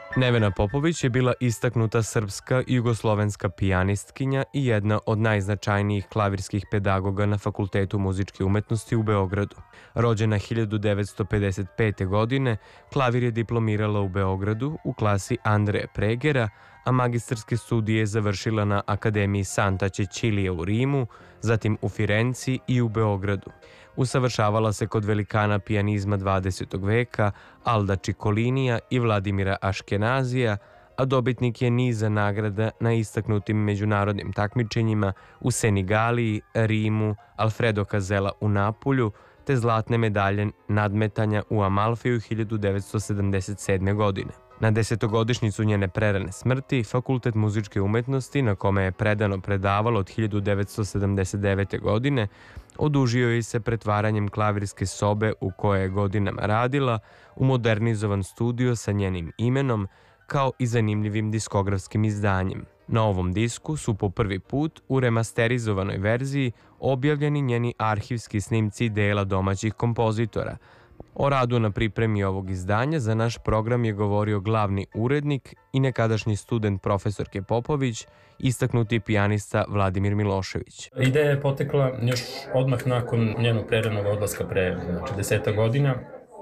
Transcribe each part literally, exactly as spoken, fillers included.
Nevena Popović je bila istaknuta srpska i jugoslovenska pijanistkinja i jedna od najznačajnijih klavirskih pedagoga na Fakultetu muzičke umetnosti u Beogradu. Rođena hiljadu devetsto pedeset pete. godine, klavir je diplomirala u Beogradu u klasi Andreja Pregera, a magistarske studije završila na Akademiji Santa Cecilia u Rimu, zatim u Firenci i u Beogradu. Usavršavala se kod velikana pijanizma dvadesetog veka Alda Ciccolinija i Vladimira Aškenazija, a dobitnik je niza nagrada na istaknutim međunarodnim takmičenjima u Senigaliji, Rimu, Alfredo Casella u Napulju, te zlatne medalje nadmetanja u Amalfiju hiljadu devetsto sedamdeset sedme. godine. Na desetogodišnjicu njene prerane smrti, Fakultet muzičke umetnosti, na kome je predano predavalo od hiljadu devetsto sedamdeset devete. godine, odužio je se pretvaranjem klavirske sobe u kojoj je godinama radila u modernizovan studio sa njenim imenom, kao i zanimljivim diskografskim izdanjem. Na ovom disku su po prvi put u remasterizovanoj verziji objavljeni njeni arhivski snimci dela domaćih kompozitora. O radu na pripremi ovog izdanja za naš program je govorio glavni urednik i nekadašnji student profesorke Popović, istaknuti pijanista Vladimir Milošević. Ideja je potekla još odmah nakon njenog preranog odlaska pre znači, deseta godina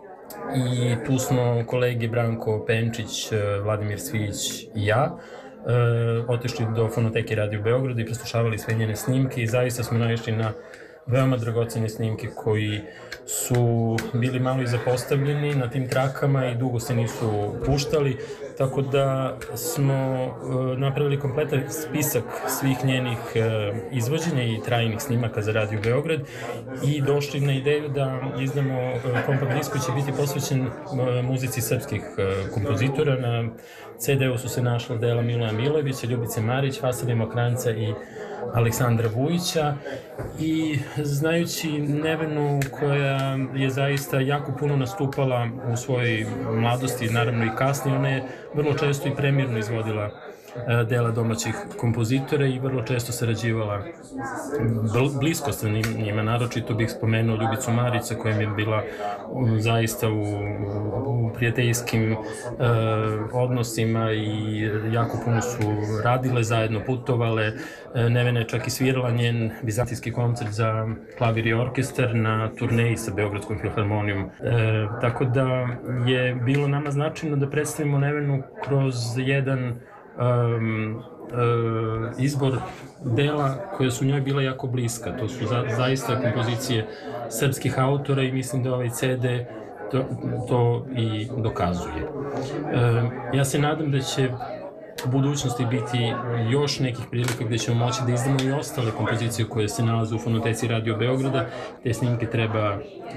i tu smo kolegi Branko Penčić, Vladimir Svijić i ja e, otišli do Fonoteke Radio Beograda i preslušavali sve njene snimke i zaista smo naišli na veoma dragocene snimke koji su bili malo i zapostavljeni na tim trakama i dugo se nisu puštali, tako da smo napravili kompletan spisak svih njenih izvođenja i trajnih snimaka za Radio Beograd i došli na ideju da izdamo kompakt disk koji će biti posvećen muzici srpskih kompozitora. Na ce de-u su se našla dela Miloja Milojevića, Ljubice Marić, Vasilija Mokranjca i Aleksandra Vujića i znajući Nevenu koja je zaista jako puno nastupala u svojoj mladosti, naravno i kasnije, ona je vrlo često i premijerno izvodila dela domaćih kompozitora i vrlo često sarađivala blisko sa njima. Naročito bih spomenuo Ljubicu Marić sa kojom je bila zaista u, u prijateljskim uh, odnosima i jako puno su radile zajedno, putovale. Nevena je čak i svirala njen vizantijski koncert za klavir i orkestar na turneji sa Beogradskom filharmonijom. E, tako da je bilo nama značajno da predstavimo Nevenu kroz jedan Um, uh, izbor dela koje su njoj bila jako bliska. To su za, zaista kompozicije srpskih autora i mislim da ovaj ce de to, to i dokazuje. Uh, ja se nadam da će u budućnosti biti još nekih prilika gde ćemo moći da izdamo i ostale kompozicije koje se nalaze u Fonoteci Radio Beograda. Te snimke treba